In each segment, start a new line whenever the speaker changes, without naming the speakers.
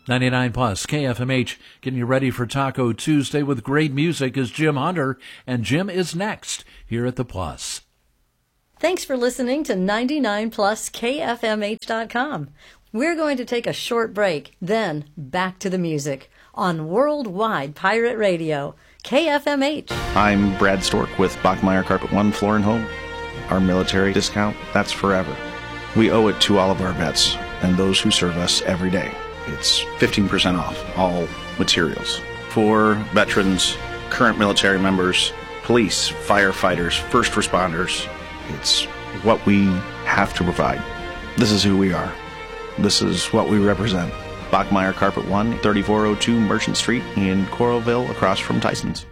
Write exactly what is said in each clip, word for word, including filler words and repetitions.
ninety-nine plus K F M H, getting you ready for Taco Tuesday with great music is Jim Hunter, and Jim is next here at the Plus.
Thanks for listening to ninety-nine plus K F M H dot com. We're going to take a short break, then back to the music on Worldwide Pirate Radio, K F M H.
I'm Brad Stork with Bachmeyer Carpet One Floor and Home. Our military discount, that's forever. We owe it to all of our vets and those who serve us every day. It's fifteen percent off all materials. For veterans, current military members, police, firefighters, first responders, it's what we have to provide. This is who we are. This is what we represent. Bachmeyer Carpet One, thirty-four oh two Merchant Street in Coralville, across from Tyson's.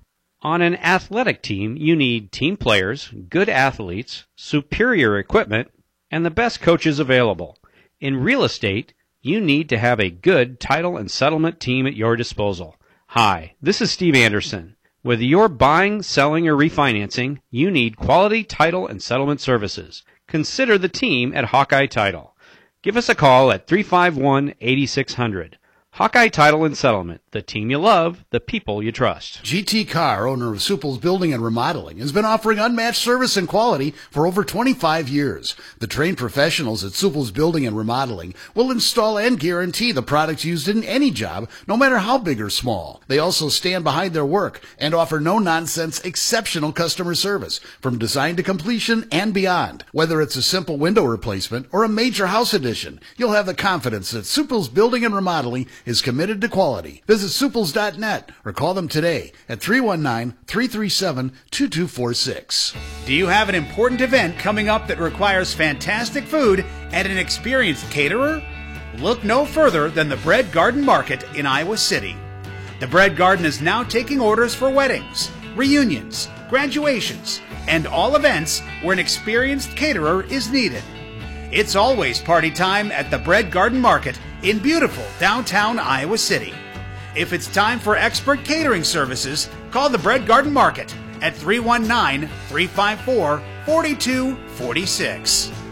On an athletic team, you need team players, good athletes, superior equipment, and the best coaches available. In real estate, you need to have a good title and settlement team at your disposal. Hi, this is Steve Anderson. Whether you're buying, selling, or refinancing, you need quality title and settlement services. Consider the team at Hawkeye Title. Give us a call at three five one, eight six zero zero. Hawkeye Title and Settlement, the team you love, the people you trust.
G T Carr, owner of Supple's Building and Remodeling, has been offering unmatched service and quality for over twenty-five years. The trained professionals at Supple's Building and Remodeling will install and guarantee the products used in any job, no matter how big or small. They also stand behind their work and offer no-nonsense, exceptional customer service from design to completion and beyond. Whether it's a simple window replacement or a major house addition, you'll have the confidence that Supple's Building and Remodeling is committed to quality. Visit suples dot net or call them today at three one nine, three three seven, two two four six.
Do you have an important event coming up that requires fantastic food and an experienced caterer? Look no further than the Bread Garden Market in Iowa City. The Bread Garden is now taking orders for weddings, reunions, graduations, and all events where an experienced caterer is needed. It's always party time at the Bread Garden Market in beautiful downtown Iowa City. If it's time for expert catering services, call the Bread Garden Market at three one nine, three five four, four two four six.